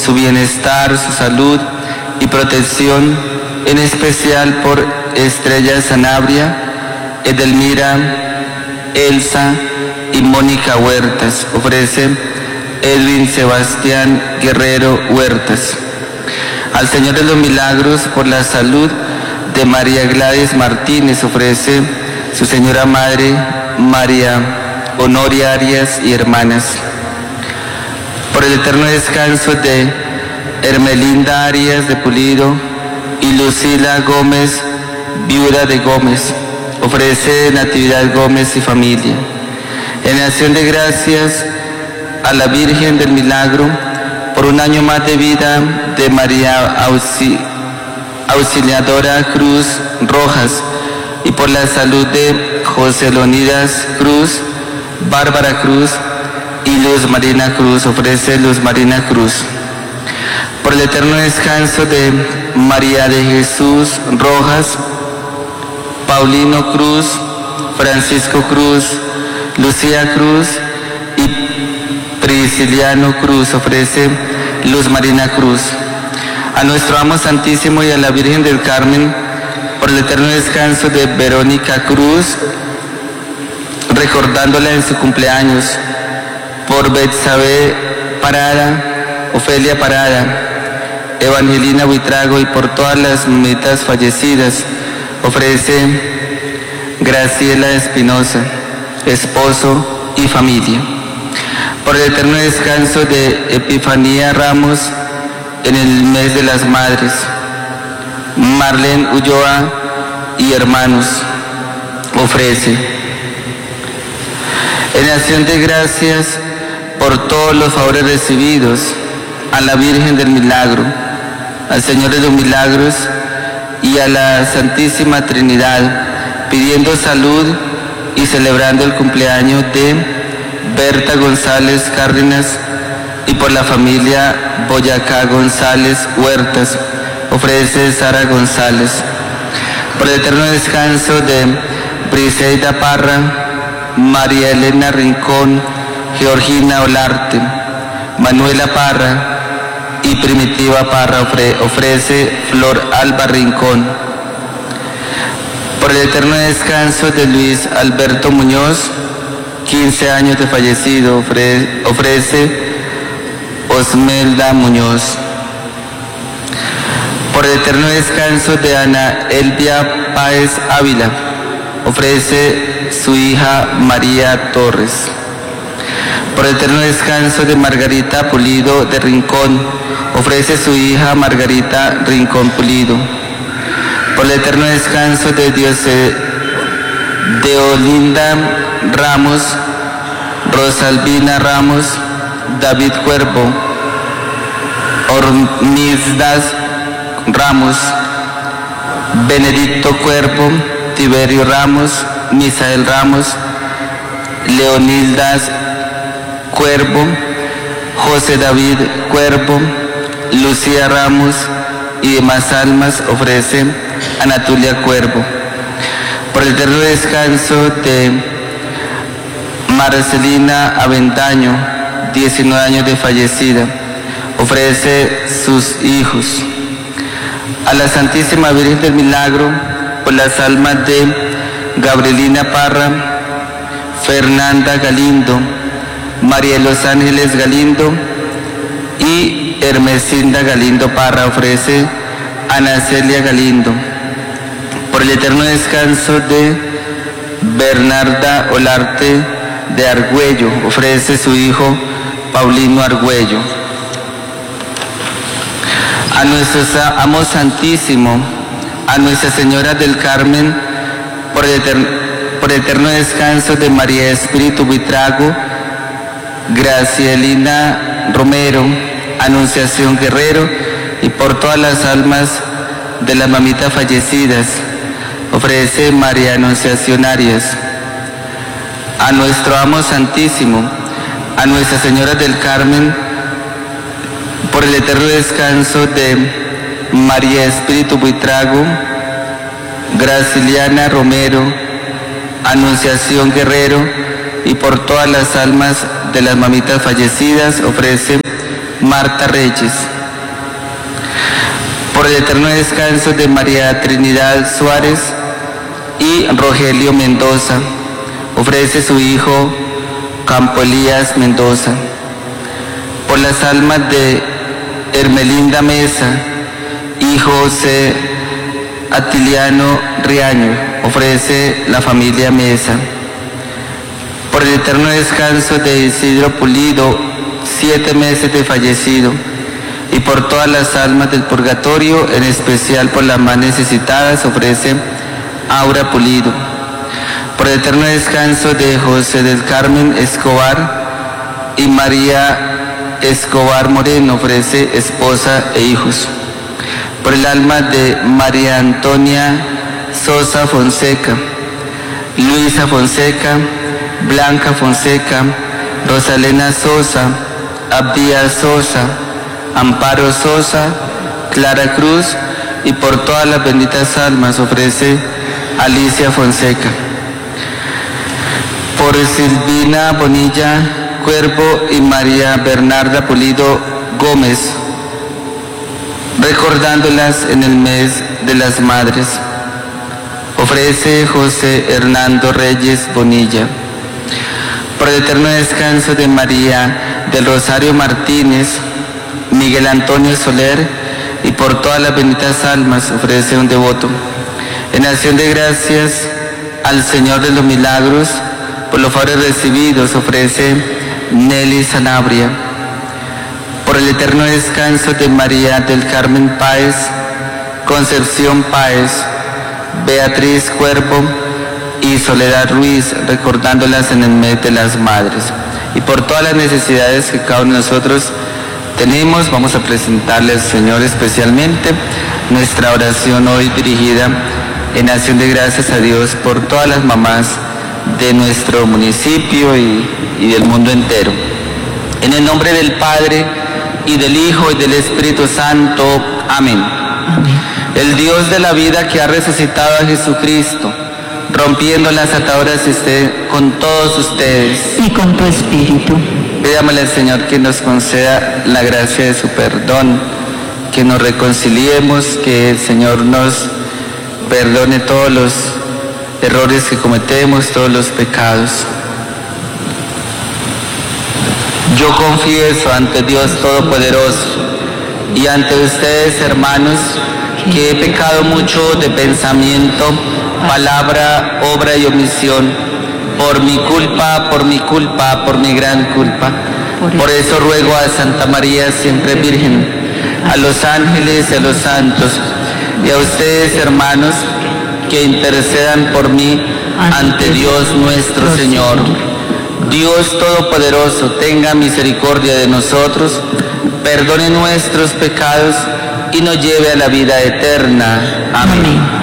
su bienestar, su salud y protección, en especial por Estrella Sanabria, Edelmira, Elsa y Mónica Huertas. Ofrece Edwin Sebastián Guerrero Huertas. Al Señor de los Milagros, por la salud de María Gladys Martínez, ofrece su señora madre María Honoria Arias y hermanas. Por el eterno descanso de Hermelinda Arias de Pulido y Lucila Gómez, viuda de Gómez, ofrece Natividad Gómez y familia. En acción de gracias a la Virgen del Milagro por un año más de vida de María Auxiliadora Cruz Rojas y por la salud de José Leonidas Cruz, Bárbara Cruz y Luz Marina Cruz, ofrece Luz Marina Cruz. Por el eterno descanso de María de Jesús Rojas, Paulino Cruz, Francisco Cruz, Lucía Cruz y Prisciliano Cruz, ofrece Luz Marina Cruz. A nuestro Amo Santísimo y a la Virgen del Carmen, por el eterno descanso de Verónica Cruz, recordándola en su cumpleaños, por Betsabe Parada, Ofelia Parada, Evangelina Buitrago y por todas las mamitas fallecidas, ofrece Graciela Espinosa, esposo y familia. Por el eterno descanso de Epifanía Ramos en el mes de las madres, Marlene Ulloa y hermanos, ofrece. En acción de gracias por todos los favores recibidos, a la Virgen del Milagro, al Señor de los Milagros y a la Santísima Trinidad, pidiendo salud y celebrando el cumpleaños de Berta González Cárdenas y por la familia Boyacá González Huertas, ofrece Sara González. Por el eterno descanso de Briseida Parra, María Elena Rincón, Georgina Olarte, Manuela Parra y Primitiva Parra, ofrece Flor Alba Rincón. Por el eterno descanso de Luis Alberto Muñoz, 15 años de fallecido, ofrece Osmelda Muñoz. Por el eterno descanso de Ana Elvia Páez Ávila, ofrece su hija María Torres. Por el eterno descanso de Margarita Pulido de Rincón, ofrece su hija Margarita Rincón Pulido. Por el eterno descanso de Olinda Ramos, Rosalvina Ramos, David Cuervo, Hormizdas Ramos, Benedicto Cuervo, Tiberio Ramos, Misael Ramos, Leonildas Cuervo, José David Cuervo, Lucía Ramos y demás almas, ofrece Anatolia Cuervo. Por el eterno descanso de Marcelina Aventaño, 19 años de fallecida, ofrece sus hijos. A la Santísima Virgen del Milagro, por las almas de Gabrielina Parra, Fernanda Galindo, María de los Ángeles Galindo y Hermesinda Galindo Parra, ofrece Ana Celia Galindo. Por el eterno descanso de Bernarda Olarte de Argüello, ofrece su hijo Paulino Argüello. A nuestro Amo Santísimo, a Nuestra Señora del Carmen, por el eterno descanso de María Espíritu Buitrago, Gracielina Romero, Anunciación Guerrero y por todas las almas de las mamitas fallecidas, ofrece María Anunciación Arias. A nuestro Amo Santísimo, a Nuestra Señora del Carmen, por el eterno descanso de María Espíritu Buitrago, Graciliana Romero, Anunciación Guerrero y por todas las almas de las mamitas fallecidas, ofrece Marta Reyes. Por el eterno descanso de María Trinidad Suárez y Rogelio Mendoza, ofrece su hijo Campo Elías Mendoza. Por las almas de Hermelinda Mesa y José Atiliano Riaño, ofrece la familia Mesa. Por el eterno descanso de Isidro Pulido, 7 meses de fallecido, y por todas las almas del purgatorio, en especial por las más necesitadas, ofrece Aura Pulido. Por el eterno descanso de José del Carmen Escobar y María Escobar Moreno, ofrece esposa e hijos. Por el alma de María Antonia Sosa Fonseca, Luisa Fonseca, Blanca Fonseca, Rosalena Sosa, Abdía Sosa, Amparo Sosa, Clara Cruz, y por todas las benditas almas ofrece Alicia Fonseca. Por Silvina Bonilla Cuervo y María Bernarda Pulido Gómez, recordándolas en el mes de las Madres, ofrece José Hernando Reyes Bonilla. Por el eterno descanso de María del Rosario Martínez, Miguel Antonio Soler, y por todas las benditas almas ofrece un devoto. En acción de gracias al Señor de los Milagros, por los favores recibidos, ofrece Nelly Sanabria. Por el eterno descanso de María del Carmen Páez, Concepción Páez, Beatriz Cuervo y Soledad Ruiz, recordándolas en el mes de las Madres. Y por todas las necesidades que cada uno de nosotros tenemos, vamos a presentarle al Señor especialmente nuestra oración hoy dirigida en acción de gracias a Dios por todas las mamás de nuestro municipio y del mundo entero. En el nombre del Padre, y del Hijo, y del Espíritu Santo. Amén. Amén. El Dios de la vida, que ha resucitado a Jesucristo, rompiendo las ataduras, esté con todos ustedes. Y con tu espíritu. Pidámosle al Señor que nos conceda la gracia de su perdón, que nos reconciliemos, que el Señor nos perdone todos los errores que cometemos, todos los pecados. Yo confieso ante Dios Todopoderoso y ante ustedes, hermanos, que he pecado mucho de pensamiento, palabra, obra y omisión, por mi culpa, por mi gran culpa. Por eso ruego a Santa María, siempre Virgen, a los ángeles y a los santos, y a ustedes, hermanos, que intercedan por mí ante Dios nuestro Señor. Dios Todopoderoso, tenga misericordia de nosotros, perdone nuestros pecados y nos lleve a la vida eterna. Amén.